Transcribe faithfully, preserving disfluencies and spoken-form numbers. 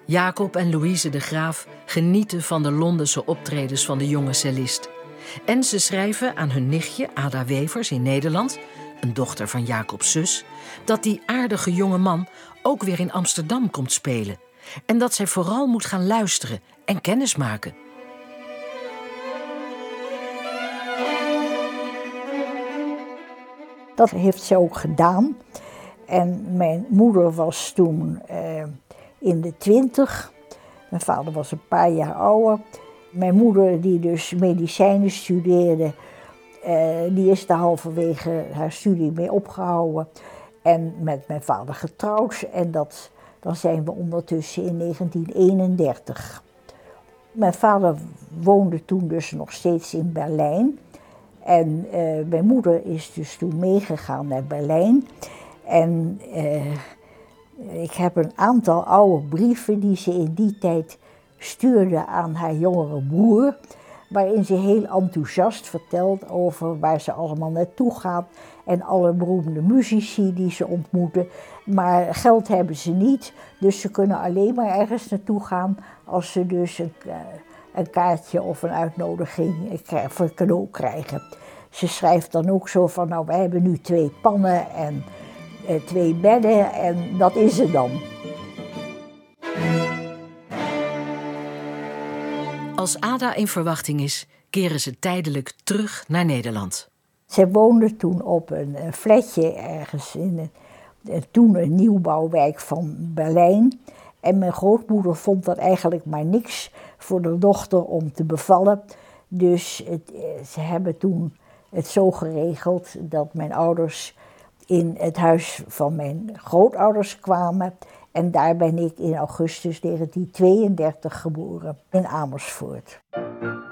Jacob en Louise de Graaf genieten van de Londense optredens van de jonge cellist. En ze schrijven aan hun nichtje Ada Wevers in Nederland, een dochter van Jacobs zus, dat die aardige jonge man ook weer in Amsterdam komt spelen. En dat zij vooral moet gaan luisteren en kennismaken. Dat heeft ze ook gedaan. En mijn moeder was toen uh, in de twintig. Mijn vader was een paar jaar ouder. Mijn moeder, die dus medicijnen studeerde, uh, die is daar halverwege haar studie mee opgehouden. En met mijn vader getrouwd. En dat, dan zijn we ondertussen in negentien eenendertig. Mijn vader woonde toen dus nog steeds in Berlijn. En uh, mijn moeder is dus toen meegegaan naar Berlijn. En uh, ik heb een aantal oude brieven die ze in die tijd stuurde aan haar jongere broer, waarin ze heel enthousiast vertelt over waar ze allemaal naartoe gaat en alle beroemde muzici die ze ontmoeten. Maar geld hebben ze niet, dus ze kunnen alleen maar ergens naartoe gaan als ze dus een, een kaartje of een uitnodiging voor een cadeau krijgen. Ze schrijft dan ook zo van, nou, wij hebben nu twee pannen en eh, twee bedden en dat is het dan. Als Ada in verwachting is, keren ze tijdelijk terug naar Nederland. Zij woonde toen op een flatje ergens in een, toen een nieuwbouwwijk van Berlijn. En mijn grootmoeder vond dat eigenlijk maar niks voor de dochter om te bevallen. Dus het, ze hebben toen het zo geregeld dat mijn ouders in het huis van mijn grootouders kwamen. En daar ben ik in augustus negentien tweeëndertig geboren, in Amersfoort.